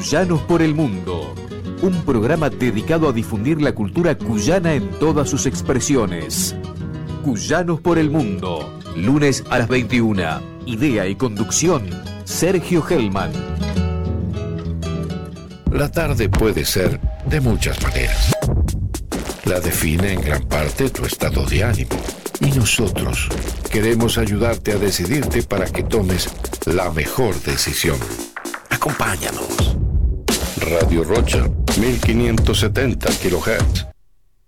Cuyanos por el Mundo, un programa dedicado a difundir la cultura cuyana en todas sus expresiones. Cuyanos por el Mundo, lunes a las 21. Idea y conducción, Sergio Hellman. La tarde puede ser de muchas maneras. La define en gran parte tu estado de ánimo. Y nosotros queremos ayudarte a decidirte para que tomes la mejor decisión. Acompáñanos. Radio Rocha, 1570 kHz.